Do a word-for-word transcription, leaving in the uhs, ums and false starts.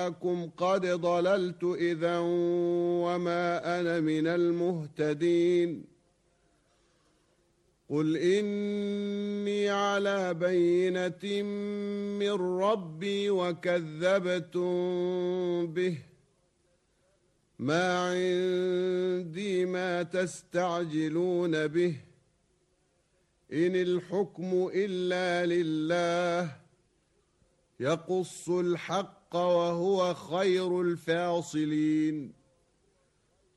جاءكم قد ضللت إذا وما أنا من المهتدين قل إني على بينة من ربي وكذبتم به ما عندي ما تستعجلون به إن الحكم إلا لله يقص الحق وهو خير الفاصلين